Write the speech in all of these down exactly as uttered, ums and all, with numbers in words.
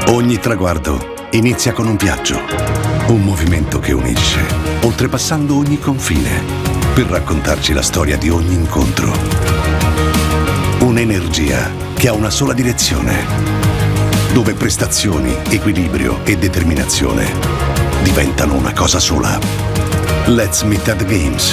Ogni traguardo inizia con un viaggio, un movimento che unisce, oltrepassando ogni confine, per raccontarci la storia di ogni incontro. Un'energia che ha una sola direzione, dove prestazioni, equilibrio e determinazione diventano una cosa sola. Let's meet at the Games.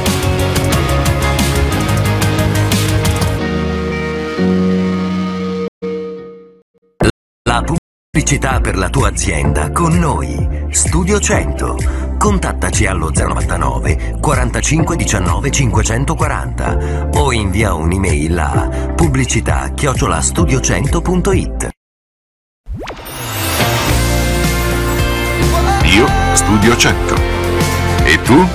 La pubblicità per la tua azienda con noi. Studio cento. Contattaci allo zero novantanove quarantacinque diciannove cinquecentoquaranta o invia un'email a pubblicità chiocciola studio cento punto it. Io studio cento. E tu?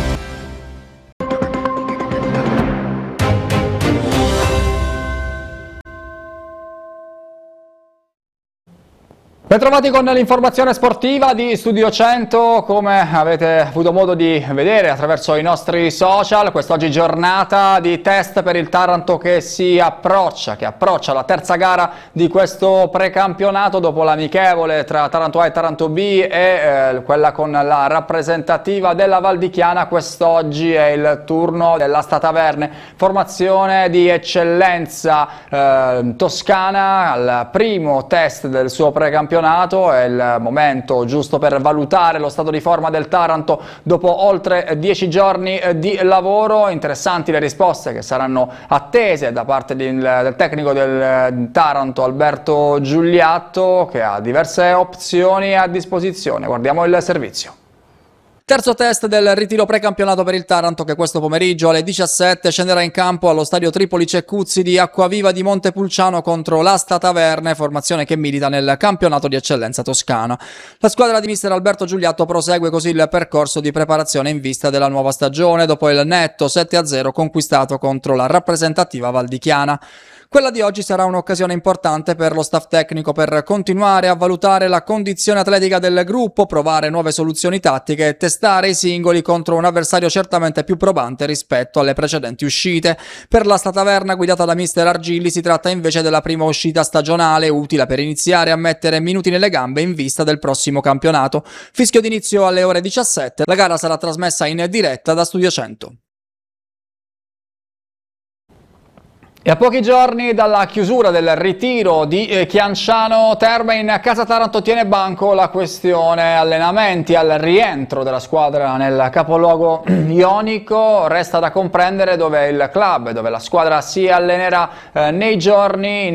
Bentrovati con l'informazione sportiva di Studio cento. Come avete avuto modo di vedere attraverso i nostri social, quest'oggi giornata di test per il Taranto che si approccia, che approccia la terza gara di questo precampionato dopo l'amichevole tra Taranto A e Taranto B e eh, quella con la rappresentativa della Val di Chiana. Quest'oggi è il turno dell'Asta Taverne, formazione di eccellenza eh, toscana, al primo test del suo precampionato. È il momento giusto per valutare lo stato di forma del Taranto dopo oltre dieci giorni di lavoro. Interessanti le risposte che saranno attese da parte del tecnico del Taranto Alberto Giuliatto, che ha diverse opzioni a disposizione. Guardiamo il servizio. Terzo test del ritiro precampionato per il Taranto, che questo pomeriggio alle diciassette scenderà in campo allo stadio Tripoli Cecuzzi di Acquaviva di Montepulciano contro l'Asta Taverne, formazione che milita nel campionato di eccellenza toscana. La squadra di mister Alberto Giuliatto prosegue così il percorso di preparazione in vista della nuova stagione dopo il netto sette a zero conquistato contro la rappresentativa Val di Chiana. Quella di oggi sarà un'occasione importante per lo staff tecnico per continuare a valutare la condizione atletica del gruppo, provare nuove soluzioni tattiche e testare i singoli contro un avversario certamente più probante rispetto alle precedenti uscite. Per l'Asta Taverna guidata da mister Argilli si tratta invece della prima uscita stagionale, utile per iniziare a mettere minuti nelle gambe in vista del prossimo campionato. Fischio d'inizio alle ore diciassette, la gara sarà trasmessa in diretta da Studio cento. E a pochi giorni dalla chiusura del ritiro di eh, Chianciano Terme, in casa Taranto tiene banco la questione allenamenti al rientro della squadra nel capoluogo ionico. Resta da comprendere dove il club, dove la squadra si allenerà eh, nei giorni